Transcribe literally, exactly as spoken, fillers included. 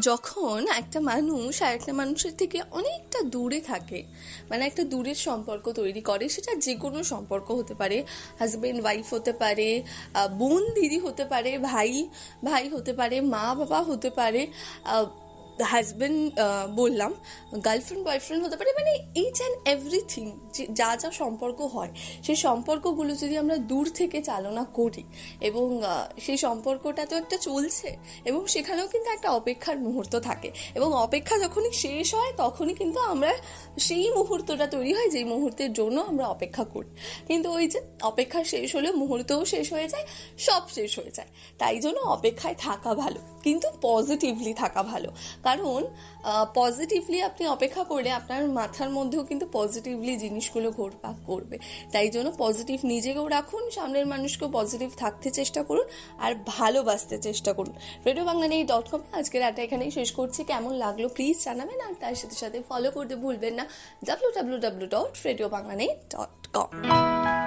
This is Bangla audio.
যখন একটা মানুষ আর একটা মানুষের থেকে অনেকটা দূরে থাকে, মানে একটা দূরের সম্পর্ক তৈরি করে, সেটা যে কোনো সম্পর্ক হতে পারে, হাজব্যান্ড ওয়াইফ হতে পারে, বোন দিদি হতে পারে, ভাই ভাই হতে পারে, মা বাবা হতে পারে, হাজব্যান্ড বললাম, গার্লফ্রেন্ড বয়ফ্রেন্ড হতে পারে, মানে ইচ অ্যান্ড এভরিথিং, যে যা যা সম্পর্ক হয় সেই সম্পর্কগুলো যদি আমরা দূর থেকে চালনা করি এবং সেই সম্পর্কটা তো একটা চলছে এবং সেখানেও কিন্তু একটা অপেক্ষার মুহূর্ত থাকে এবং অপেক্ষা যখনই শেষ হয় তখনই কিন্তু আমরা সেই মুহূর্তটা তৈরি হয় যেই মুহূর্তের জন্য আমরা অপেক্ষা করি। কিন্তু ওই যে অপেক্ষা শেষ হলে মুহূর্তও শেষ হয়ে যায়, সব শেষ হয়ে যায়। তাই জন্য অপেক্ষায় থাকা ভালো, কিন্তু পজিটিভলি থাকা ভালো। কারণ পজিটিভলি আপনি অপেক্ষা করলে আপনার মাথার মধ্যেও কিন্তু পজিটিভলি জিনিসগুলো ঘোরপাক করবে। তাই জন্য পজিটিভ নিজেকেও রাখুন, সামনের মানুষকেও পজিটিভ থাকতে চেষ্টা করুন আর ভালোবাসতে চেষ্টা করুন। রেডিও বাংলা নেই ডট কম আজকের আড্ডা এখানেই শেষ করছি। কেমন লাগলো প্লিজ জানাবেন, আর তার সাথে সাথে ফলো করতে ভুলবেন না W W W dot radio Bangla নেই ডট কম।